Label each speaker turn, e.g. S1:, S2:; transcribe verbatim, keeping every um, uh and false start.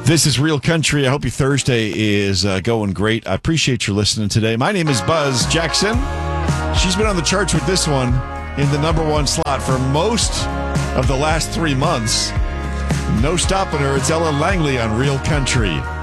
S1: This is Real Country. I hope your Thursday is uh, going great. I appreciate your listening today. My name is Buzz Jackson. She's been on the charts with this one in the number one slot for most of the last three months. No stopping her. It's Ellen Langley on Real Country.